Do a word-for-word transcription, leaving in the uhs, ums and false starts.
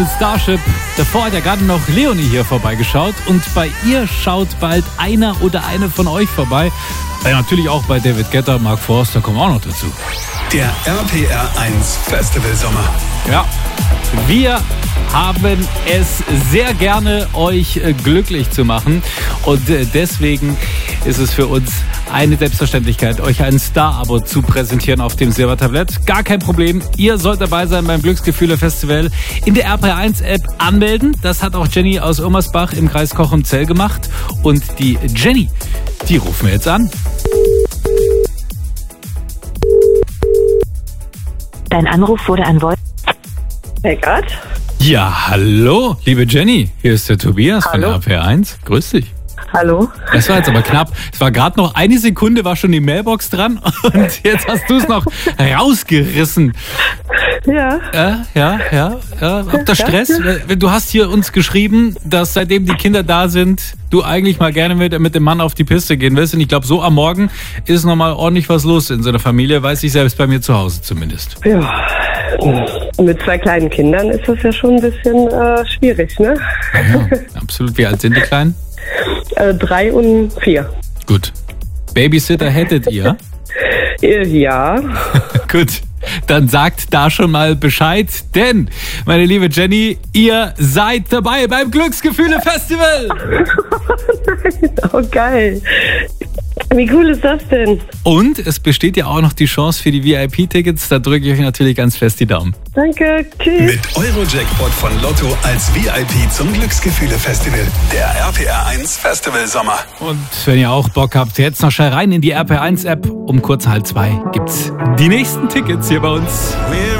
Starship. Davor hat ja gerade noch Leonie hier vorbeigeschaut und bei ihr schaut bald einer oder eine von euch vorbei. Ja, natürlich auch bei David Guetta, Mark Forster kommen auch noch dazu. Der R P R eins Festival Sommer. Ja, wir haben es sehr gerne, euch glücklich zu machen und deswegen ist es für uns eine Selbstverständlichkeit, euch ein Star-Abo zu präsentieren auf dem Silbertablett. Gar kein Problem, ihr sollt dabei sein beim Glücksgefühle-Festival. In der R P R eins App anmelden, das hat auch Jenny aus Irmersbach im Kreis Cochem-Zell gemacht und die Jenny, die rufen wir jetzt an. Dein Anruf wurde an Voice. Eckart? Ja, hallo, liebe Jenny. Hier ist der Tobias Hallo. von R P R eins. Grüß dich. Hallo? Das war jetzt aber knapp. Es war gerade noch eine Sekunde, war schon die Mailbox dran und jetzt hast du es noch rausgerissen. Ja. Ja, ja, ja. ja. Habt ihr Stress? Du hast hier uns geschrieben, dass seitdem die Kinder da sind, du eigentlich mal gerne mit, mit dem Mann auf die Piste gehen willst. Und ich glaube, so am Morgen ist nochmal ordentlich was los in so einer Familie. Weiß ich selbst bei mir zu Hause zumindest. Ja. Mit zwei kleinen Kindern ist das ja schon ein bisschen äh, schwierig, ne? Ja, absolut. Wie alt sind die Kleinen? Äh, drei und vier. Gut. Babysitter hättet ihr? Äh, ja. Gut. Dann sagt da schon mal Bescheid, denn, meine liebe Jenny, ihr seid dabei beim Glücksgefühle-Festival. Oh, geil. Wie cool ist das denn? Und es besteht ja auch noch die Chance für die V I P-Tickets. Da drücke ich euch natürlich ganz fest die Daumen. Danke, tschüss. Mit Eurojackpot von Lotto als V I P zum Glücksgefühle-Festival. Der R P R eins Festival Sommer. Und wenn ihr auch Bock habt, jetzt noch schnell rein in die R P R eins App. Um kurz halb zwei gibt's die nächsten Tickets hier bei uns.